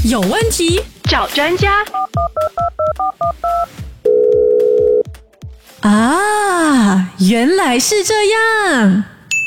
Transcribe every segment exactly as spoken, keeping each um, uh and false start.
有问题找专家。 啊，原来是这样。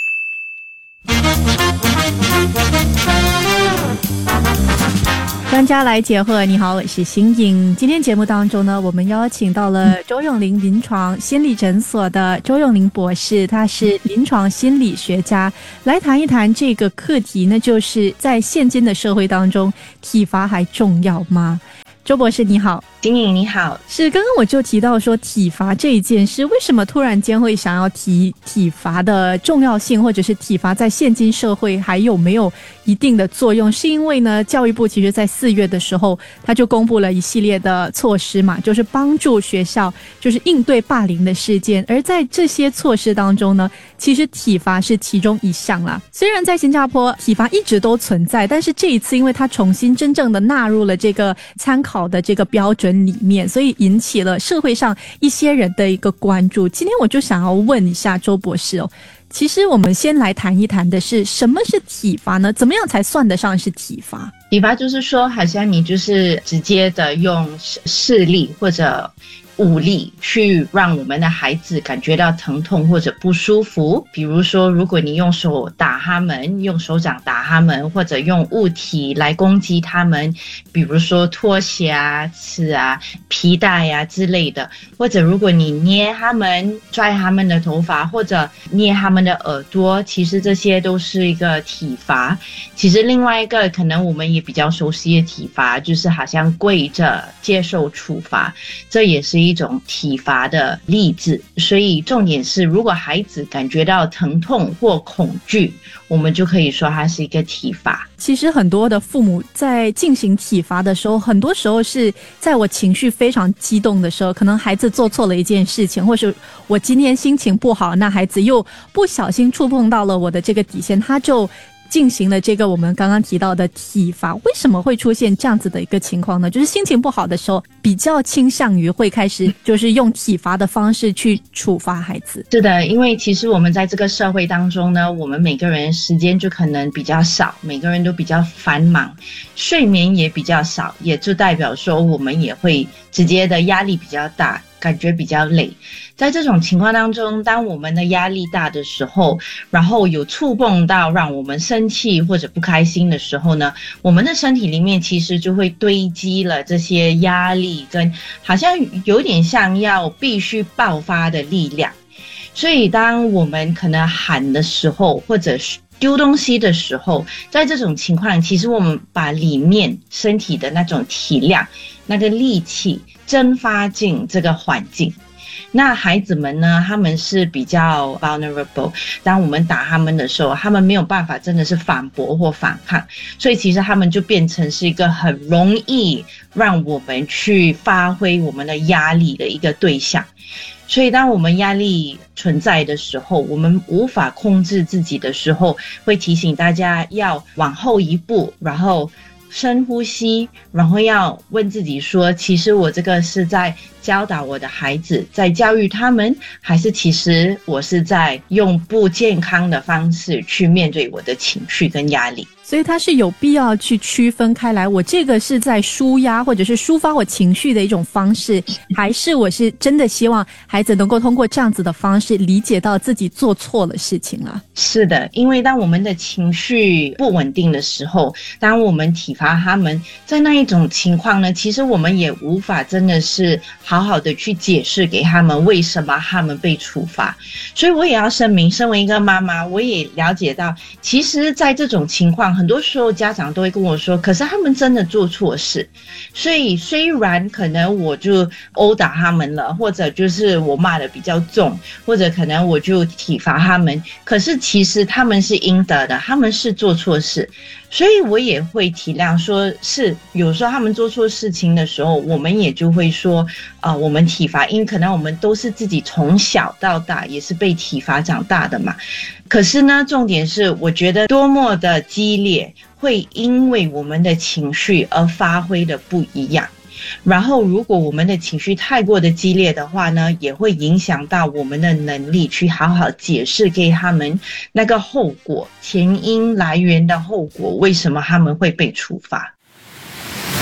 专家来解惑，你好，我是新颖。今天节目当中呢，我们邀请到了周永龄临床心理诊所的周永龄博士，他是临床心理学家，来谈一谈这个课题，那就是在现今的社会当中，体罚还重要吗？周博士你好。 金颖你好。 是，刚刚我就提到说体罚这一件事，为什么突然间会想要提体罚的重要性，或者是体罚在现今社会还有没有一定的作用？是因为呢，教育部其实在四月的时候，他就公布了一系列的措施嘛，就是帮助学校就是应对霸凌的事件。而在这些措施当中呢，其实体罚是其中一项啦。虽然在新加坡体罚一直都存在，但是这一次因为它重新真正的纳入了这个参考的这个标准里面，所以引起了社会上一些人的一个关注。今天我就想要问一下周博士哦，其实我们先来谈一谈的是什么是体罚呢？怎么样才算得上是体罚？ 体罚就是说，好像你就是直接的用势力或者武力去让我们的孩子感觉到疼痛或者不舒服。比如说，如果你用手打他们，用手掌打他们，或者用物体来攻击他们，比如说拖鞋啊、尺啊、皮带啊之类的，或者如果你捏他们、拽他们的头发，或者捏他们的耳朵，其实这些都是一个体罚。其实另外一个可能我们也比较熟悉的体罚，就是好像跪着接受处罚，这也是一种体罚的例子。所以重点是，如果孩子感觉到疼痛或恐惧，我们就可以说它是一个体罚。 其实很多的父母在进行体罚的时候，很多时候是在我情绪非常激动的时候，可能孩子做错了一件事情，或是我今天心情不好，那孩子又不小心触碰到了我的这个底线，他就进行了这个我们刚刚提到的体罚。为什么会出现这样子的一个情况呢？就是心情不好的时候，比较倾向于会开始就是用体罚的方式去处罚孩子。 是的，因为其实我们在这个社会当中呢，我们每个人时间就可能比较少，每个人都比较繁忙，睡眠也比较少，也就代表说我们也会直接的压力比较大，感觉比较累。在这种情况当中，当我们的压力大的时候，然后有触碰到让我们生气或者不开心的时候呢，我们的身体里面其实就会堆积了这些压力，跟好像有点像要必须爆发的力量。所以当我们可能喊的时候，或者丢东西的时候，在这种情况，其实我们把里面身体的那种体量、那个力气蒸发进这个环境。那孩子们呢，他们是比较 vulnerable， 当我们打他们的时候，他们没有办法真的是反驳或反抗，所以其实他们就变成是一个很容易让我们去发挥我们的压力的一个对象。所以当我们压力存在的时候，我们无法控制自己的时候，会提醒大家要往后一步，然后深呼吸，然后要问自己说，其实我这个是在教导我的孩子，在教育他们，还是其实我是在用不健康的方式去面对我的情绪跟压力。 所以它是有必要去区分开来，我这个是在抒压或者是抒发我情绪的一种方式，还是我是真的希望孩子能够通过这样子的方式理解到自己做错了事情了。 是的，因为当我们的情绪不稳定的时候，当我们体罚他们，在那一种情况呢，其实我们也无法真的是好好的去解释给他们为什么他们被处罚。所以我也要声明，身为一个妈妈，我也了解到，其实在这种情况，很多时候家长都会跟我说，可是他们真的做错事，所以虽然可能我就殴打他们了，或者就是我骂的比较重，或者可能我就体罚他们，可是其实他们是应得的，他们是做错事。所以我也会体谅，说是有时候他们做错事情的时候，我们也就会说呃，我们体罚，因为可能我们都是自己从小到大也是被体罚长大的嘛。可是呢，重点是我觉得多么的激烈，会因为我们的情绪而发挥的不一样。然后如果我们的情绪太过的激烈的话呢，也会影响到我们的能力去好好解释给他们那个后果，前因来源的后果，为什么他们会被处罚。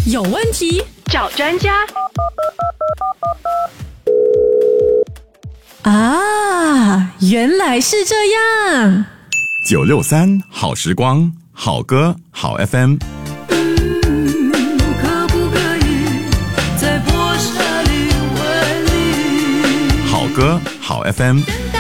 有问题找专家。 啊，原来是这样。 九六三好时光，好歌好 F M。 可不可以在波沙里为你好歌好 F M。